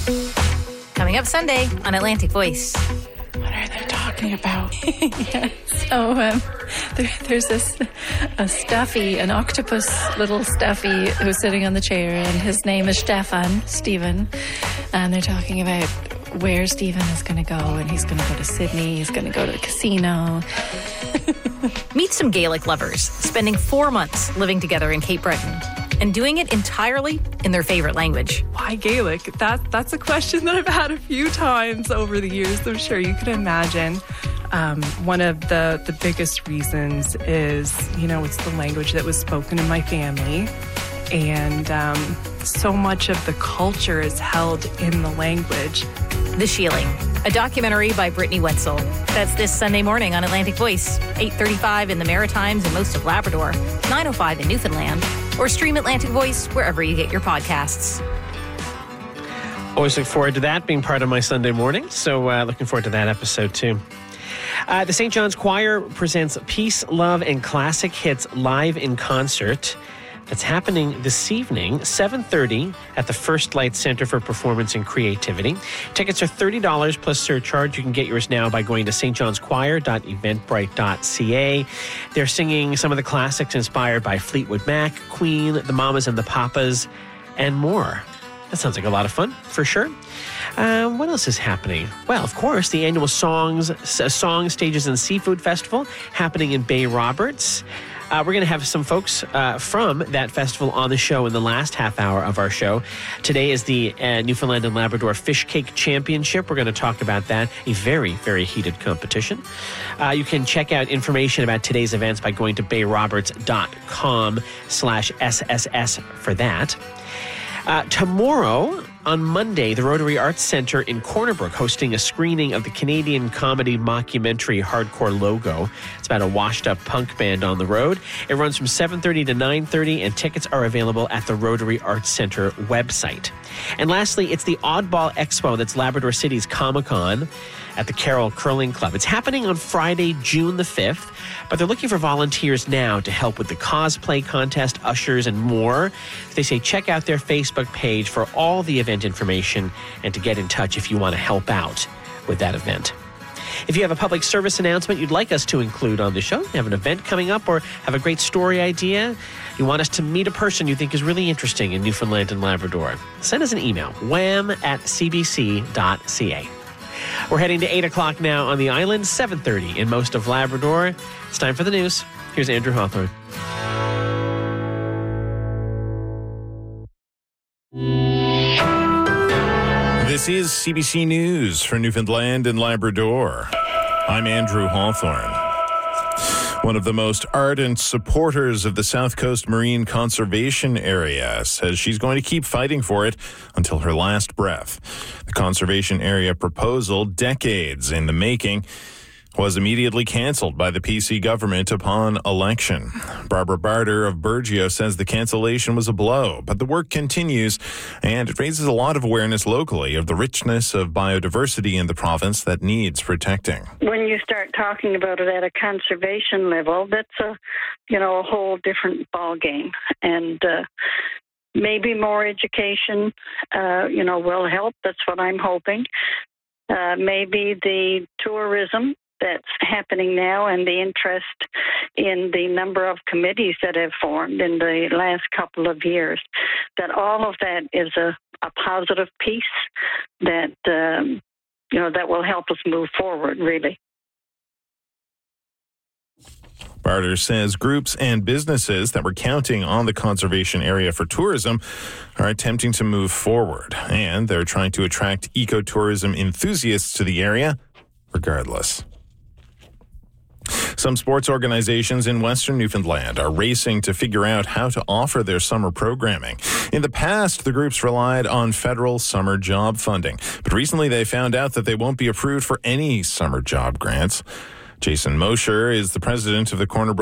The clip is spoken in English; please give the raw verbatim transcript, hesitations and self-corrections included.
Coming up Sunday on Atlantic Voice. What are they talking about? yeah. So um, there, there's this a stuffy, an octopus little stuffy who's sitting on the chair, and his name is Stefan, Stephen. And they're talking about where Stephen is going to go, and he's going to go to Sydney, he's going to go to the casino. Meet some Gaelic lovers spending four months living together in Cape Breton and doing it entirely in their favorite language. Why Gaelic? That, that's a question that I've had a few times over the years. I'm sure you can imagine. Um, one of the, the biggest reasons is, you know, it's the language that was spoken in my family. And um, so much of the culture is held in the language. The Shieling, a documentary by Brittany Wetzel. That's this Sunday morning on Atlantic Voice, eight thirty-five in the Maritimes and most of Labrador, nine oh five in Newfoundland, or stream Atlantic Voice wherever you get your podcasts. Always look forward to that being part of my Sunday morning, so uh, looking forward to that episode too. Uh, the Saint John's Choir presents Peace, Love, and Classic Hits live in concert. That's happening this evening, seven thirty, at the First Light Center for Performance and Creativity. Tickets are thirty dollars plus surcharge. You can get yours now by going to s t johns choir dot eventbrite dot c a. They're singing some of the classics inspired by Fleetwood Mac, Queen, the Mamas and the Papas, and more. That sounds like a lot of fun, for sure. Uh, what else is happening? Well, of course, the annual Songs, Song Stages and Seafood Festival happening in Bay Roberts. Uh, we're going to have some folks uh, from that festival on the show in the last half hour of our show. Today is the uh, Newfoundland and Labrador Fish Cake Championship. We're going to talk about that, a very, very heated competition. Uh, you can check out information about today's events by going to bayroberts.com slash SSS for that. Uh, tomorrow, on Monday, the Rotary Arts Centre in Corner Brook hosting a screening of the Canadian comedy mockumentary Hardcore Logo. It's about a washed-up punk band on the road. It runs from seven thirty to nine thirty, and tickets are available at the Rotary Arts Centre website. And lastly, it's the Oddball Expo. That's Labrador City's Comic-Con at the Carroll Curling Club. It's happening on Friday, June the fifth, but they're looking for volunteers now to help with the cosplay contest, ushers, and more. They say check out their Facebook page for all the event information and to get in touch if you want to help out with that event. If you have a public service announcement you'd like us to include on the show, you have an event coming up or have a great story idea, you want us to meet a person you think is really interesting in Newfoundland and Labrador, send us an email, wham at c b c dot c a. We're heading to eight o'clock now on the island, seven thirty in most of Labrador. It's time for the news. Here's Andrew Hawthorne. This is C B C News for Newfoundland and Labrador. I'm Andrew Hawthorne. One of the most ardent supporters of the South Coast Marine Conservation Area says she's going to keep fighting for it until her last breath. The conservation area proposal, decades in the making, was immediately canceled by the P C government upon election. Barbara Barter of Burgeo says the cancellation was a blow, but the work continues, and it raises a lot of awareness locally of the richness of biodiversity in the province that needs protecting. When you start talking about it at a conservation level, that's a, you know, a whole different ballgame, and uh, maybe more education, uh, you know, will help. That's what I'm hoping. Uh, maybe the tourism that's happening now and the interest in the number of committees that have formed in the last couple of years, that all of that is a, a positive piece that, um, you know, that will help us move forward, really. Barter says groups and businesses that were counting on the conservation area for tourism are attempting to move forward, and they're trying to attract ecotourism enthusiasts to the area regardless. Some sports organizations in Western Newfoundland are racing to figure out how to offer their summer programming. In the past, the groups relied on federal summer job funding, but recently they found out that they won't be approved for any summer job grants. Jason Mosher is the president of the Corner Brook